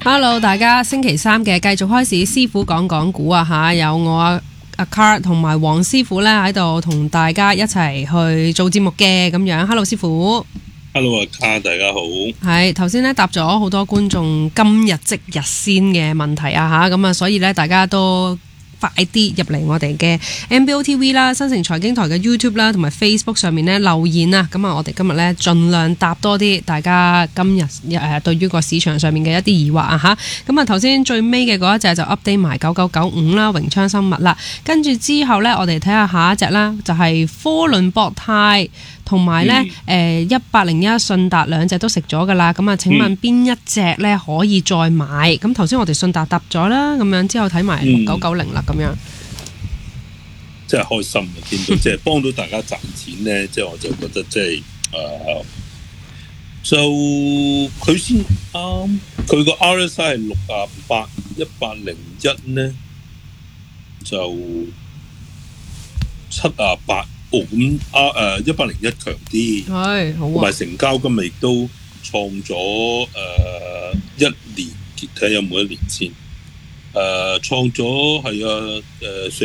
Hello， 大家星期三嘅繼續開始師傅講講股啊吓，有我阿 Car 同埋黃師傅咧喺度同大家一齊去做節目嘅咁樣。Hello， 師傅。 Hello， 阿 Car， 大家好。 係頭先咧答咗好多觀眾今日即日先嘅問題啊吓，咁啊所以咧大家都快啲入嚟我哋嘅 MBOTV 啦、新城財經台嘅 YouTube 啦，同埋 Facebook 上面咧留言啊！咁啊，我哋今日咧盡量答多啲大家今日對於個市場上面嘅一啲疑惑啊吓。咁啊，頭先最尾嘅嗰一隻就 update 埋9995啦，榮昌生物啦。跟住之後咧，我哋睇下下一隻啦，就係科倫博泰同埋咧1801信達兩隻都食咗噶啦。咁啊，請問邊一隻咧可以再買？咁頭先我哋信達答咗啦，咁樣之後睇埋6990啦。咁樣真係開心啊！見到即係幫到大家賺錢咧，即係我就覺得即係就佢先啱，佢個 RSI 係68，1801咧就78哦，咁101強啲， 係好啊， 同埋成交今日亦都創咗一年，睇下有冇一年先。創咗係上